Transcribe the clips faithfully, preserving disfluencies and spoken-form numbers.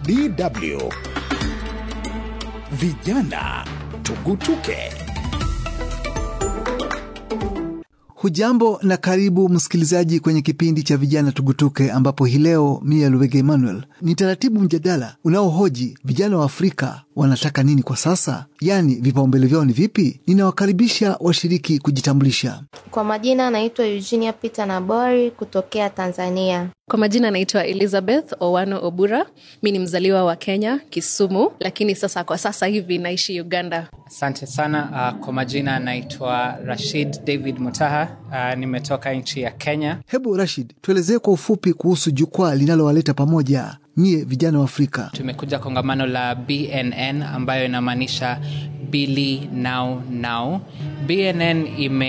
D W. Vijana tugutuke. Hujambo na karibu msikilizaji kwenye kipindi cha Vijana Tugutuke, ambapo hii leo Mia Luwege Emmanuel ni taratibu mjadala unaohoji vijana wa Afrika wanataka nini kwa sasa, yani vipaumbele vyao ni vipi. Ninawakaribisha washiriki kujitambulisha. Kwa majina naitwa Eugenia Peter Nabori kutokea Tanzania. Kwa majina naitwa Elizabeth Owano Obura. Mimi ni mzaliwa wa Kenya, Kisumu, lakini sasa kwa sasa hivi naishi Uganda. Asante sana. Uh, kwa majina naitwa Rashid David Mutaha. Uh, nimetoka nchi ya Kenya. Hebu Rashid, tuelezee kwa ufupi kuhusu jukwaa linalowaleta pamoja nyie vijana wa Afrika. Tumekuja kongamano la B N N ambayo inamaanisha Billy Now Now. B N N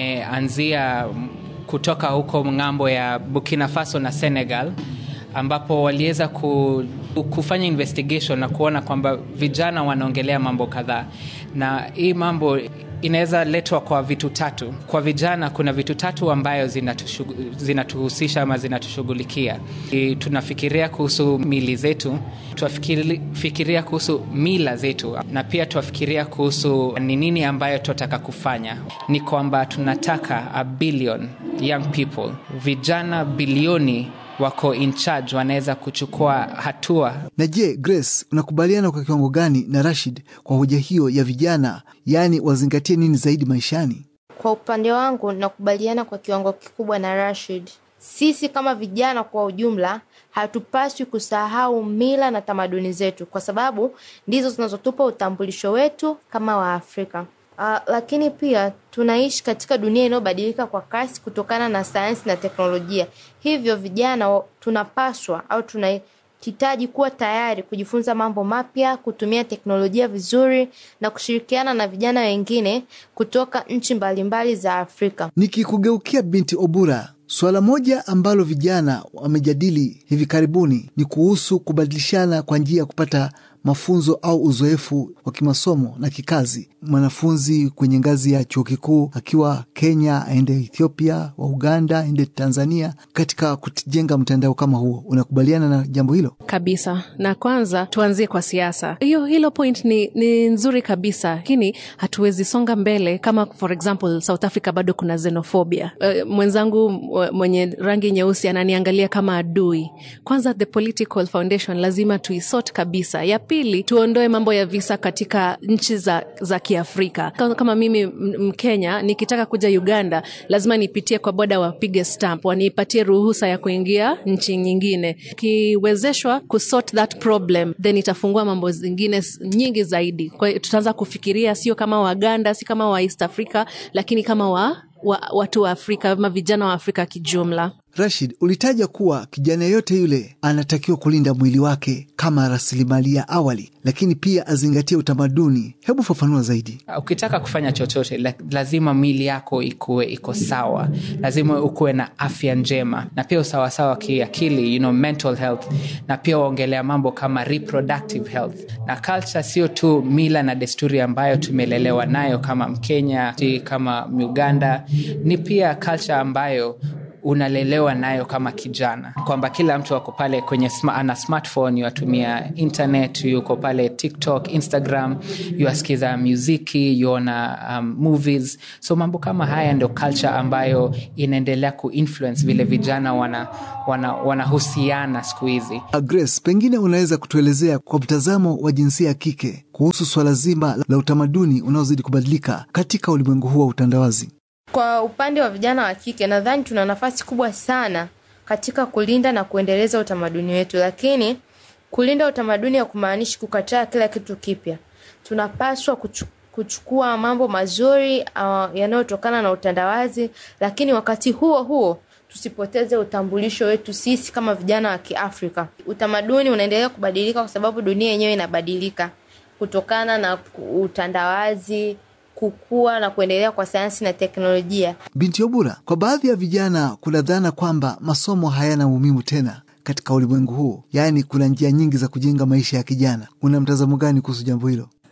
imeanzia kutoka huko ngambo ya Burkina Faso na Senegal, ambapo waliweza ku, kufanya investigation na kuona kwamba vijana wanaongelea mambo kadhaa, na hii mambo inaweza letwa kwa vitu tatu. Kwa vijana kuna vitu tatu ambayo zinatuhusisha ama zinatushughulikia. Tunafikiria kuhusu mili zetu, tunafikiria kuhusu mila zetu, na pia tunafikiria kuhusu ni nini ambayo tunataka kufanya. Ni kwamba tunataka a billion young people, vijana bilioni wako in charge, wanaweza kuchukua hatua. Na je, Grace, unakubaliana kwa kiwango gani na Rashid kwa hoja hiyo ya vijana, yani wazingatie nini zaidi maishani? Kwa upande wangu nakubaliana kwa kiwango kikubwa na Rashid. Sisi kama vijana kwa ujumla hatupaswi kusahau mila na tamaduni zetu, kwa sababu ndizo zinazotupa utambulisho wetu kama wa Afrika. Uh, lakini pia tunaishi katika dunia inayobadilika kwa kasi kutokana na sayansi na teknolojia. Hivyo vijana tunapaswa au tunahitaji kuwa tayari kujifunza mambo mapya, kutumia teknolojia vizuri na kushirikiana na vijana wengine kutoka nchi mbalimbali za Afrika. Nikikugeukia binti Obura, swala moja ambalo vijana wamejadili hivi karibuni ni kuhusu kubadilishana kwa njia ya kupata mafunzo au uzoefu wa kimasomo na kikazi. Mwanafunzi kwenye ngazi ya chuo kikuu akiwa Kenya aende Ethiopia, wa Uganda aende Tanzania, katika kujenga mtandao kama huo. Unakubaliana na jambo hilo? Kabisa. Na kwanza tuanzie kwa siasa. Hiyo hilo point ni, ni nzuri kabisa, lakini hatuwezi songa mbele kama for example South Africa bado kuna xenophobia. Uh, mwenzangu mwenye rangi nyeusi ananiangalia kama adui. Kwanza the political foundation lazima tuisort kabisa. Ya pili, tuondoe mambo ya visa katika nchi za, za Kiafrika. Kama mimi Mkenya nikitaka kuja Uganda, lazima nipitie kwa boda wapige stamp, wanipatie ruhusa ya kuingia nchi nyingine. Kiwezeshwa kusort that problem, then itafungua mambo zingine nyingi zaidi. Kwa hiyo tutaanza kufikiria sio kama Waganda, si kama wa East Africa, lakini kama wa, wa watu wa Afrika, ama vijana wa Afrika kijumla. Rashid, ulitaja kuwa kijana yote yule anatakiwa kulinda mwili wake kama rasilimali ya awali, lakini pia azingatie utamaduni. Hebu fafanua zaidi. Ukitaka kufanya chochote, lazima mwili yako ikuwe iko sawa. Lazima ukuwe na afya njema, na pia usawa sawa kiakili, you know, mental health, na pia waongelea mambo kama reproductive health. Na culture sio tu mila na desturi ambayo tumelelewa nayo kama Mkenya, kama Uganda, ni pia culture ambayo unalelewa nayo kama kijana, kwamba kila mtu wako pale kwenye sma, ana smartphone, yuatumia internet, yuko pale TikTok, Instagram, yuasikiza muziki, yuona um, movies. So mambo kama haya ndio culture ambayo inaendelea kuinfluence vile vijana wana wana wanahusiana siku hizi. Grace, pengine unaweza kutuelezea kwa mtazamo wa jinsia ya kike kuhusu swala zima la utamaduni unaozidi kubadilika katika ulimwengu huu wa utandawazi? Kwa upande wa vijana wa kike, nadhani tuna nafasi kubwa sana katika kulinda na kuendeleza utamaduni wetu, lakini kulinda utamaduni hakumaanishi kukataa kila kitu kipya. Tunapaswa kuchukua mambo mazuri uh, yanayotokana na utandawazi, lakini wakati huo huo tusipoteze utambulisho wetu sisi kama vijana wa Kiafrika. Utamaduni unaendelea kubadilika kwa sababu dunia yenyewe inabadilika kutokana na utandawazi, kukua na kuendelea kwa sayansi na teknolojia. Binti Obura, kwa baadhi ya vijana kuna dhana kwamba masomo hayana umuhimu tena katika ulimwengu huu, yaani kuna njia nyingi za kujenga maisha ya kijana. Una mtazamo gani kuhusu jambo hilo?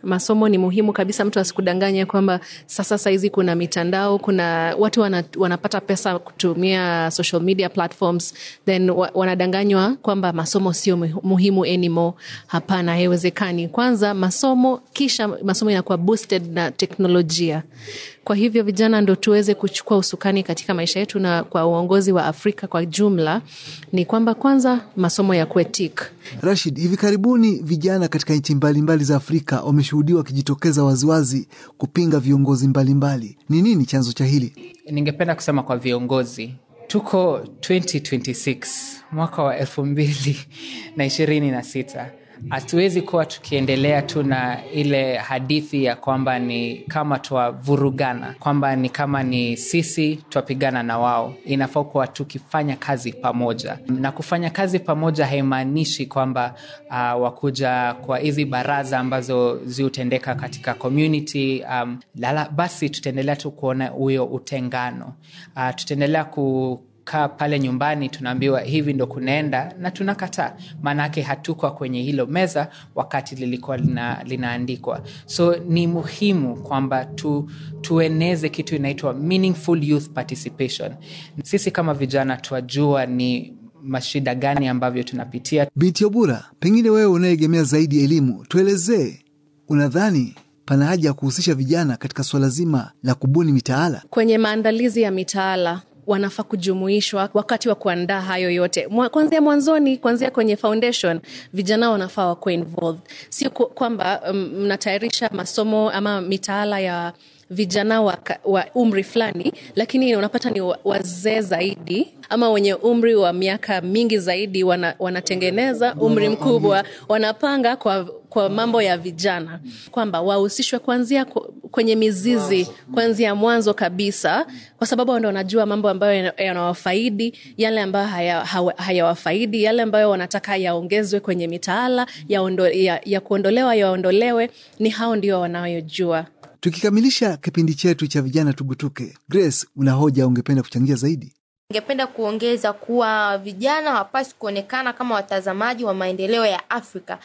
masomo ni muhimu kabisa. Mtu asikudanganye kwamba sasa saizi kuna mitandao, kuna watu wana, wanapata pesa kutumia social media platforms, then wanadanganywa kwamba masomo sio muhimu anymore. Hapana, haiwezekani. Kwanza masomo, kisha masomo inakuwa boosted na teknolojia. Kwa hivyo vijana ndo tuweze kuchukua usukani katika maisha yetu, na kwa uongozi wa Afrika kwa jumla ni kwamba kwanza masomo ya kuetik. Rashid, hivi karibuni vijana katika nchi mbalimbali za Afrika wameshuhudiwa wakijitokeza waziwazi kupinga viongozi mbalimbali. Ni nini chanzo cha hili? Ningependa kusema kwa viongozi, tuko twenty twenty-six, mwaka wa elfu mbili na ishirini na sita. Hatuwezi kuwa tukiendelea tu na ile hadithi ya kwamba ni kama tuwavurugana, kwamba ni kama ni sisi tuwapigana na wao. Inafaa kuwa tukifanya kazi pamoja, na kufanya kazi pamoja haimaanishi kwamba uh, wakuja kwa hizi baraza ambazo ziutendeka katika community. Um, lala, basi tutaendelea tu kuona huyo utengano. Uh, tutaendelea ku kaa pale nyumbani tunaambiwa hivi ndo kunaenda, na tunakataa, manake hatuko kwenye hilo meza wakati lilikuwa lina, linaandikwa. So ni muhimu kwamba tu, tueneze kitu inaitwa meaningful youth participation. Sisi kama vijana tuwajua ni mashida gani ambavyo tunapitia. Binti Obura, pengine wewe unayegemea zaidi elimu, tuelezee, unadhani pana haja ya kuhusisha vijana katika swala zima la kubuni mitaala? Kwenye maandalizi ya mitaala wanafaa kujumuishwa wakati wa kuandaa hayo yote. Kwanza mwanzoni, kwanza kwenye foundation, vijana wanafaa wakuwe involved. Sio kwamba mnatayarisha um, masomo ama mitaala ya vijana wa, wa umri fulani, lakini unapata ni wazee zaidi ama wenye umri wa miaka mingi zaidi wana, wanatengeneza umri mkubwa, wanapanga kwa kwa mambo ya vijana, kwamba wahusishwe kuanzia kwenye mizizi, kuanzia mwanzo kabisa, kwa sababu ndio wanajua mambo ambayo yanawafaidi, yale ambayo hayawafaidi, yale ambayo wanataka yaongezwe kwenye mitaala ya, ondo, ya, ya kuondolewa yaondolewe, ni hao ndio wanayojua. Tukikamilisha kipindi chetu cha vijana tugutuke, Grace, una hoja ungependa kuchangia zaidi? Ningependa kuongeza kuwa vijana hawapaswi kuonekana kama watazamaji wa maendeleo ya Afrika,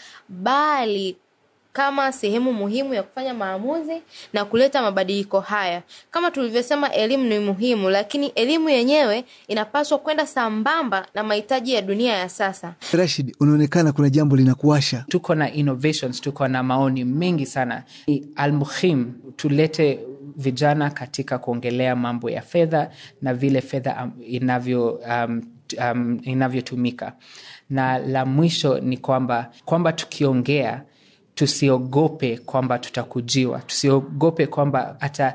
bali kama sehemu muhimu ya kufanya maamuzi na kuleta mabadiliko haya. Kama tulivyosema, elimu ni muhimu, lakini elimu yenyewe inapaswa kwenda sambamba na mahitaji ya dunia ya sasa. Rashid, unaonekana kuna jambo linakuasha. Tuko na innovations, tuko na maoni mengi sana. Almuhim tulete vijana katika kuongelea mambo ya fedha na vile fedha inavyo um, um, inavyotumika. Na la mwisho ni kwamba kwamba tukiongea tusiogope kwamba tutakujiwa. Tusiogope kwamba hata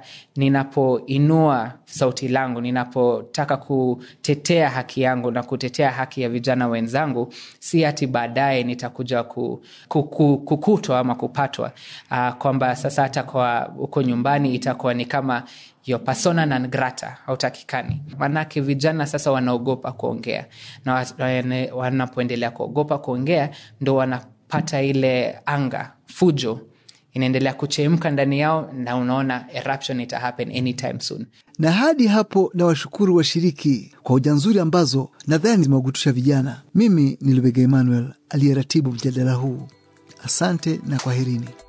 ninapoinua sauti langu, ninapotaka kutetea haki yangu na kutetea haki ya vijana wenzangu, si ati baadaye nitakuja ku, ku, ku, kukutwa ama kupatwa. Uh, kwamba sasa hata kwa uko nyumbani itakuwa ni kama yo persona non grata, hautakikani. Manake vijana sasa wanaogopa kuongea, na wanapoendelea kuogopa kuongea ndo wanapata ile anga, fujo inaendelea kuchemka ndani yao, na unaona eruption ita happen anytime soon. Na hadi hapo na washukuru washiriki kwa hoja nzuri ambazo nadhani zimewagutusha vijana. Mimi ni Lubega Emmanuel aliyeratibu mjadala huu. Asante na kwaherini.